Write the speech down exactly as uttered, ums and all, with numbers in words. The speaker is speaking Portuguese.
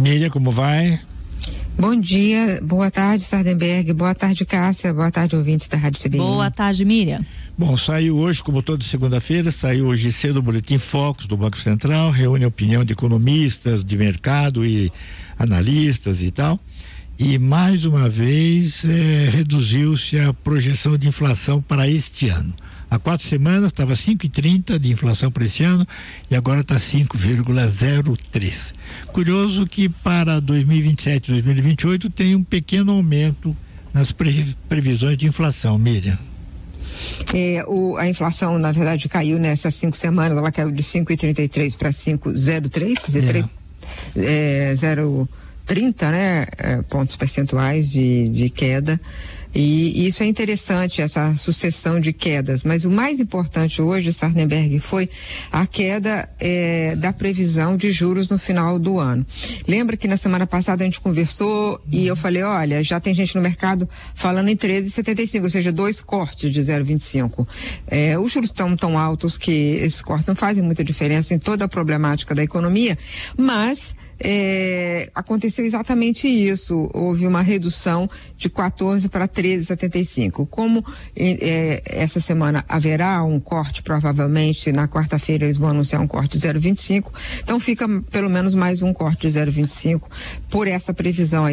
Miriam, como vai? Bom dia, boa tarde, Sardenberg, boa tarde, Cássia, boa tarde, ouvintes da Rádio C B N. Boa tarde, Miriam. Bom, saiu hoje, como toda segunda-feira, saiu hoje cedo o Boletim Focus do Banco Central, reúne a opinião de economistas, de mercado e analistas e tal, e mais uma vez eh, reduziu-se a projeção de inflação para este ano. Há quatro semanas estava cinco vírgula trinta de inflação para esse ano e agora está cinco vírgula zero três. Curioso que para dois mil e vinte e sete e dois mil e vinte e oito tem um pequeno aumento nas pre, previsões de inflação, Miriam. É, o, a inflação, na verdade, caiu nessas cinco semanas, ela caiu de cinco vírgula trinta e três para cinco vírgula zero três, quer dizer, é. zero vírgula trinta, né, é, pontos percentuais de, de queda. E, e isso é interessante, essa sucessão de quedas, mas o mais importante hoje, Sardenberg, foi a queda é, da previsão de juros no final do ano. Lembra que na semana passada a gente conversou e eu falei, olha, já tem gente no mercado falando em treze vírgula setenta e cinco, ou seja, dois cortes de zero vírgula vinte e cinco. É, os juros estão tão altos que esses cortes não fazem muita diferença em toda a problemática da economia, mas É, aconteceu exatamente isso, houve uma redução de quatorze para treze vírgula setenta e cinco. Como é, essa semana haverá um corte, provavelmente na quarta-feira eles vão anunciar um corte de zero vírgula vinte e cinco, então fica pelo menos mais um corte de zero vírgula vinte e cinco por essa previsão aí.